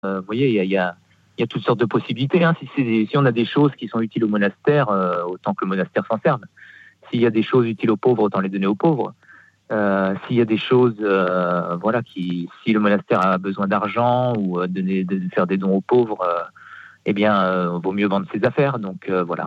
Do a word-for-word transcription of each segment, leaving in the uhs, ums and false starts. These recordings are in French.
Euh, vous voyez, il y a, il y a, il y a toutes sortes de possibilités. Hein. Si, c'est des, si on a des choses qui sont utiles au monastère, euh, autant que le monastère s'en serve. S'il y a des choses utiles aux pauvres, autant les donner aux pauvres. Euh, s'il y a des choses, euh, voilà, qui, si le monastère a besoin d'argent ou euh, de, de, de faire des dons aux pauvres, euh, eh bien, euh, vaut mieux vendre ses affaires. Donc euh, voilà.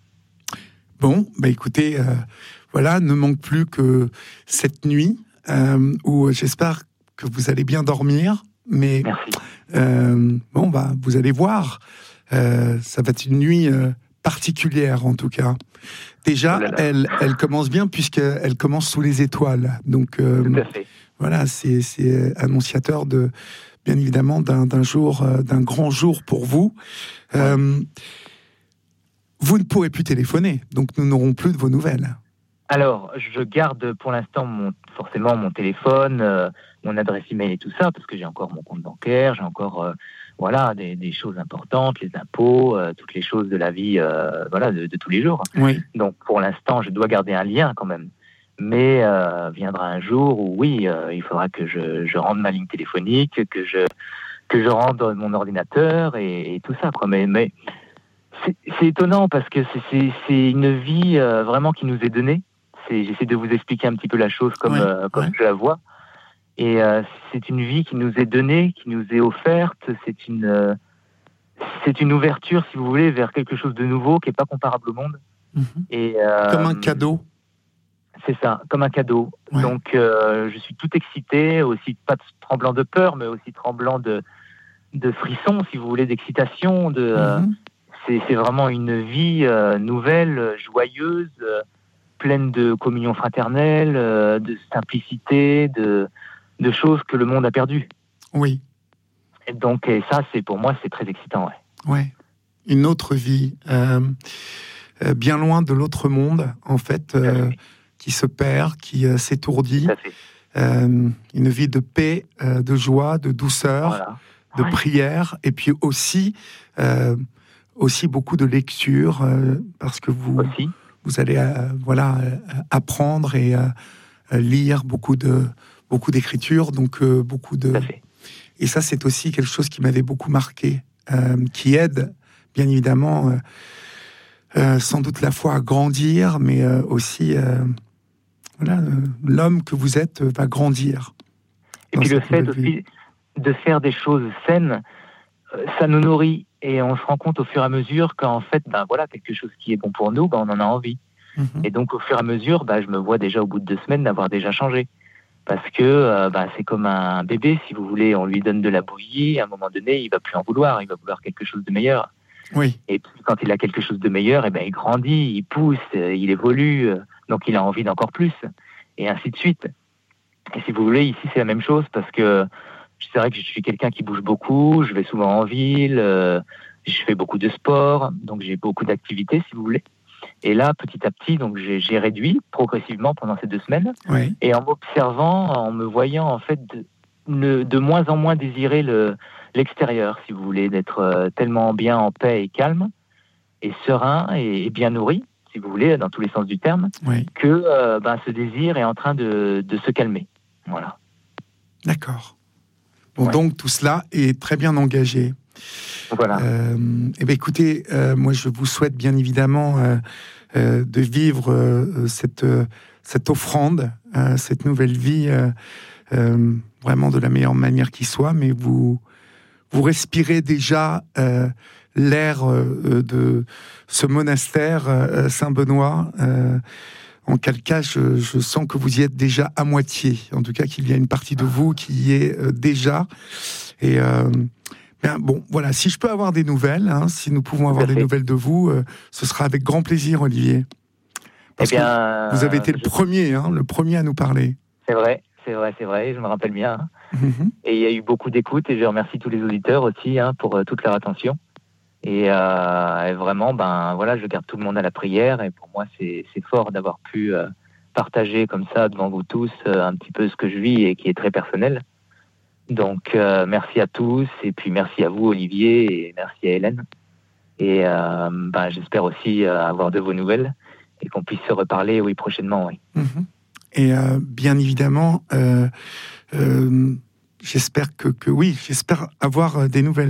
Bon, bah écoutez, euh, voilà, ne manque plus que cette nuit euh, où j'espère que vous allez bien dormir. Mais Merci. Euh, bon, bah, vous allez voir, euh, ça va être une nuit euh, particulière en tout cas. Déjà, oh là là. elle, elle commence bien puisqu'elle commence sous les étoiles. Donc, euh, tout à fait. Voilà, c'est, c'est annonciateur de, bien évidemment, d'un, d'un jour, euh, d'un grand jour pour vous. Euh, ouais. Vous ne pourrez plus téléphoner, donc nous n'aurons plus de vos nouvelles. Alors, je garde pour l'instant mon, forcément mon téléphone, euh, mon adresse email et tout ça, parce que j'ai encore mon compte bancaire, j'ai encore euh, voilà, des, des choses importantes, les impôts, euh, toutes les choses de la vie euh, voilà, de, de tous les jours. Oui. Donc, pour l'instant, je dois garder un lien quand même. Mais euh, viendra un jour où, oui, euh, il faudra que je, je rende ma ligne téléphonique, que je, que je rende mon ordinateur et, et tout ça, quoi. Mais, mais c'est, c'est étonnant parce que c'est, c'est, c'est une vie euh, vraiment qui nous est donnée. C'est, j'essaie de vous expliquer un petit peu la chose comme, ouais, euh, comme ouais. je la vois. Et euh, c'est une vie qui nous est donnée, qui nous est offerte. C'est une, euh, c'est une ouverture, si vous voulez, vers quelque chose de nouveau qui n'est pas comparable au monde. Mmh. Et, euh, comme un cadeau. C'est ça, comme un cadeau. Ouais. Donc, euh, je suis tout excité, aussi pas tremblant de peur, mais aussi tremblant de, de frisson, si vous voulez, d'excitation. De, mmh. euh, c'est, c'est vraiment une vie euh, nouvelle, joyeuse, euh, pleine de communion fraternelle, euh, de simplicité, de, de choses que le monde a perdues. Oui. Et donc, et ça, c'est pour moi, c'est très excitant. Ouais. Ouais. Une autre vie, euh, euh, bien loin de l'autre monde, en fait, euh, oui. qui se perd, qui euh, s'étourdit. Euh, une vie de paix, euh, de joie, de douceur, voilà. de ouais. prière, et puis aussi, euh, aussi beaucoup de lecture, euh, parce que vous... Aussi. Vous allez euh, voilà, euh, apprendre et euh, lire beaucoup, de, beaucoup d'écriture, donc euh, beaucoup de... Et ça, c'est aussi quelque chose qui m'avait beaucoup marqué, euh, qui aide, bien évidemment, euh, euh, sans doute la foi à grandir, mais euh, aussi, euh, voilà, euh, l'homme que vous êtes va grandir. Et puis le fait aussi de faire des choses saines, ça nous nourrit. Et on se rend compte au fur et à mesure qu'en fait, ben voilà, quelque chose qui est bon pour nous, ben on en a envie. Mmh. Et donc, au fur et à mesure, ben, je me vois déjà au bout de deux semaines d'avoir déjà changé. Parce que euh, ben, c'est comme un bébé, si vous voulez, on lui donne de la bouillie, à un moment donné, il ne va plus en vouloir, il va vouloir quelque chose de meilleur. Oui. Et puis, quand il a quelque chose de meilleur, eh ben, il grandit, il pousse, il évolue, donc il a envie d'encore plus, et ainsi de suite. Et si vous voulez, ici, c'est la même chose, parce que c'est vrai que je suis quelqu'un qui bouge beaucoup, je vais souvent en ville, euh, je fais beaucoup de sport, donc j'ai beaucoup d'activités, si vous voulez. Et là, petit à petit, donc j'ai, j'ai réduit progressivement pendant ces deux semaines. Oui. Et en m'observant, en me voyant, en fait, de, de, de moins en moins désirer le, l'extérieur, si vous voulez, d'être euh, tellement bien en paix et calme, et serein et, et bien nourri, si vous voulez, dans tous les sens du terme, oui. que euh, ben, ce désir est en train de, de se calmer. Voilà. D'accord. Bon, ouais. Donc, tout cela est très bien engagé. Voilà. Euh, eh bien, écoutez, euh, moi, je vous souhaite bien évidemment euh, euh, de vivre euh, cette, euh, cette offrande, euh, cette nouvelle vie, euh, euh, vraiment de la meilleure manière qui soit, mais vous, vous respirez déjà euh, l'air euh, de ce monastère euh, Saint-Benoît, euh, en quel cas je, je sens que vous y êtes déjà à moitié, en tout cas qu'il y a une partie de vous qui y est euh, déjà, et... Euh, Bien, bon, voilà, si je peux avoir des nouvelles, hein, si nous pouvons avoir des nouvelles de vous, euh, ce sera avec grand plaisir, Olivier. Parce eh bien, que vous avez été le je... premier, hein, le premier à nous parler. C'est vrai, c'est vrai, c'est vrai, je me rappelle bien. Mm-hmm. Et il y a eu beaucoup d'écoute, et je remercie tous les auditeurs aussi hein, pour euh, toute leur attention. Et, euh, et vraiment, ben voilà, je garde tout le monde à la prière, et pour moi, c'est, c'est fort d'avoir pu euh, partager comme ça devant vous tous euh, un petit peu ce que je vis et qui est très personnel. Donc, euh, merci à tous, et puis merci à vous, Olivier, et merci à Hélène. Et euh, ben, j'espère aussi euh, avoir de vos nouvelles, et qu'on puisse se reparler, oui, prochainement, oui. Mmh. Et euh, bien évidemment, euh, euh, j'espère que, que oui, j'espère avoir des nouvelles.